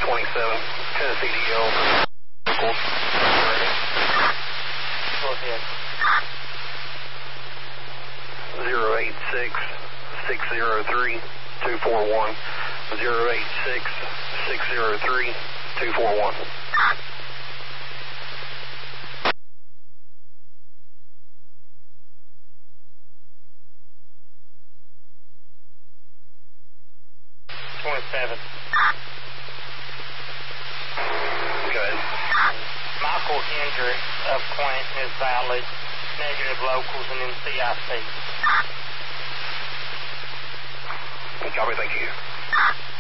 27, Tennessee DL. Go ahead. 086-603-241. 086-603-241. Good. Michael Hendricks of Clanton is valid. Negative locals and then CIC. Copy, thank you.